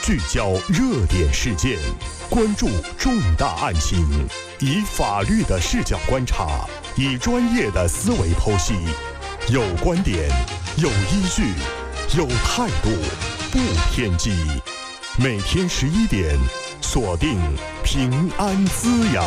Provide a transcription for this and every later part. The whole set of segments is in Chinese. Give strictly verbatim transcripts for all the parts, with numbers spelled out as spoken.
聚焦热点事件，关注重大案情，以法律的视角观察，以专业的思维剖析，有观点，有依据，有态度，不偏激。每天十一点，锁定平安滋养。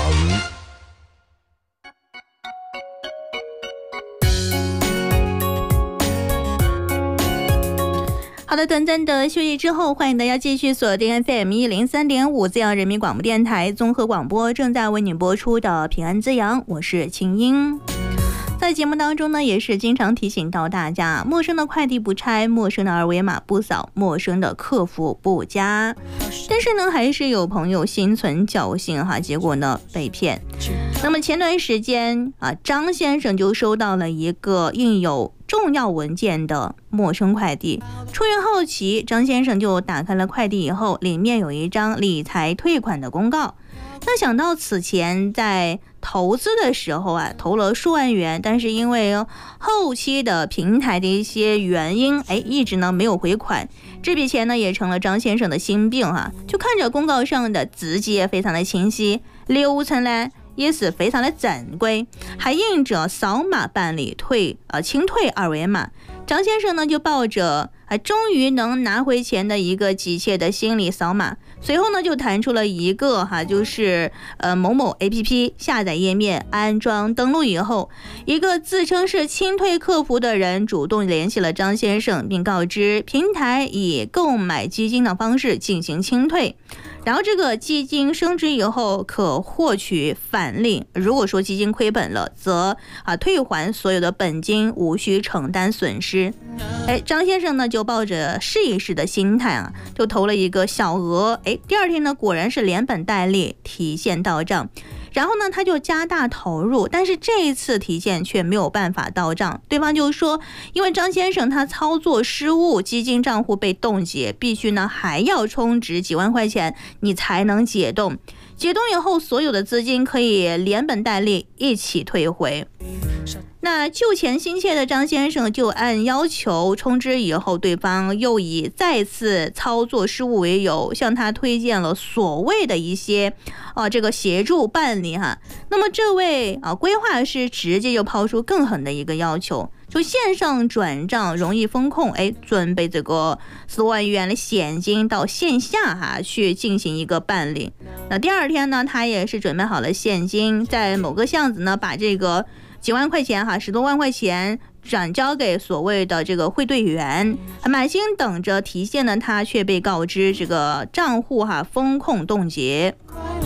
好的，短暂的休息之后，欢迎大家继续锁定 F M 一零三点五 滋养人民广播电台综合广播，正在为您播出的平安滋养，我是清音。在节目当中呢，也是经常提醒到大家，陌生的快递不拆，陌生的二维码不扫，陌生的客服不加。但是呢，还是有朋友心存侥幸哈，结果呢被骗。那么前段时间啊，张先生就收到了一个印有重要文件的陌生快递。出于好奇，张先生就打开了快递以后，里面有一张理财退款的公告。那想到此前在投资的时候啊，投了数万元，但是因为后期的平台的一些原因，哎，一直呢没有回款，这笔钱呢也成了张先生的心病哈、啊。就看着公告上的字迹非常的清晰，流程呢也是非常的正规，还印着扫码办理退呃清退二维码。张先生呢就抱着啊终于能拿回钱的一个急切的心理扫码，随后呢就弹出了一个哈、啊、就是呃某某 A P P 下载页面，安装登录以后，一个自称是清退客服的人主动联系了张先生，并告知平台以购买基金的方式进行清退。然后这个基金升值以后可获取返利，如果说基金亏本了，则啊退还所有的本金，无需承担损失。哎，张先生呢就抱着试一试的心态啊，就投了一个小额，哎，第二天呢果然是连本带利提现到账。然后呢，他就加大投入，但是这一次提现却没有办法到账。对方就说，因为张先生他操作失误，基金账户被冻结，必须呢还要充值几万块钱，你才能解冻。解冻以后，所有的资金可以连本带利一起退回。那旧钱心切的张先生就按要求充值以后，对方又以再次操作失误为由，向他推荐了所谓的一些啊这个协助办理哈。那么这位啊规划师直接就抛出更狠的一个要求，就线上转账容易风控，哎，准备这个四万元的现金到线下哈去进行一个办理。那第二天呢，他也是准备好了现金，在某个巷子呢把这个几万块钱哈，十多万块钱转交给所谓的这个汇兑员，满心等着提现的他却被告知这个账户哈风控冻结，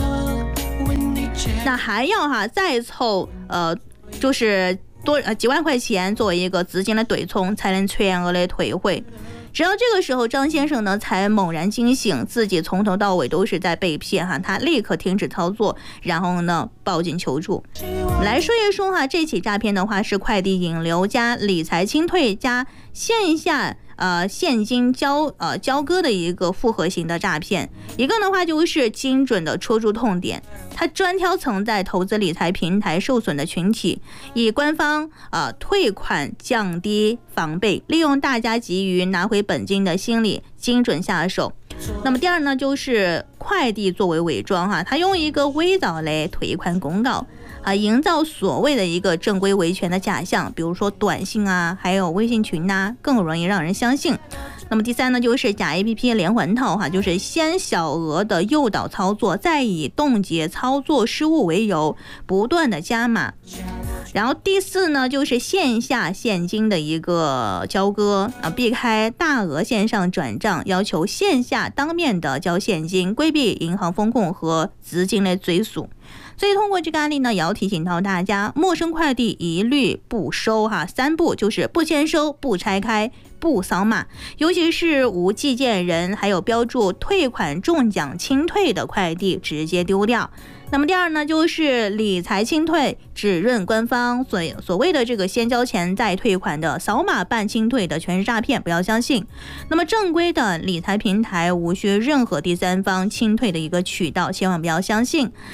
那还要哈再凑呃就是多呃几万块钱作为一个资金的对冲，才能全额的退回。直到这个时候，张先生呢才猛然惊醒，自己从头到尾都是在被骗哈，他立刻停止操作，然后呢报警求助。我们来说一说哈，这起诈骗的话是快递引流加理财清退加线下呃现金交呃交割的一个复合型的诈骗。一个的话就是精准的戳住痛点，它专挑曾在投资理财平台受损的群体，以官方呃退款降低防备，利用大家急于拿回本金的心理精准下手。那么第二呢，就是快递作为伪装哈，它用一个微导类退款公告啊，营造所谓的一个正规维权的假象，比如说短信啊，还有微信群呐、啊，更容易让人相信。那么第三呢，就是假 A P P 连环套哈，就是先小额的诱导操作，再以冻结操作失误为由，不断的加码。然后第四呢，就是线下现金的一个交割啊，避开大额线上转账，要求线下当面的交现金，规避银行风控和资金的追溯。所以通过这个案例呢，也要提醒到大家，陌生快递一律不收哈，三不就是不签收、不拆开、不扫码，尤其是无寄件人还有标注退款中奖清退的快递直接丢掉。那么第二呢，就是理财清退，只认官方所所谓的这个先交钱再退款的扫码办清退的全是诈骗，不要相信。那么正规的理财平台无需任何第三方清退的一个渠道，千万不要相信。那还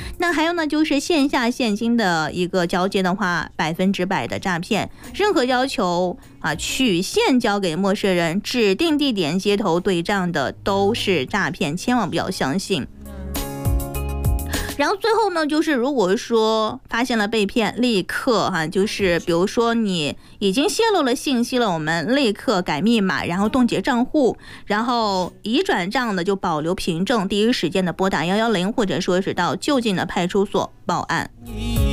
还有呢，就是线下现金的一个交接的话，百分之百的诈骗。任何要求啊取现交给陌生人、指定地点接头对账的都是诈骗，千万不要相信。然后最后呢，就是如果说发现了被骗，立刻哈、啊，就是比如说你已经泄露了信息了，我们立刻改密码，然后冻结账户，然后已转账的就保留凭证，第一时间的拨打一一零，或者说是到就近的派出所报案。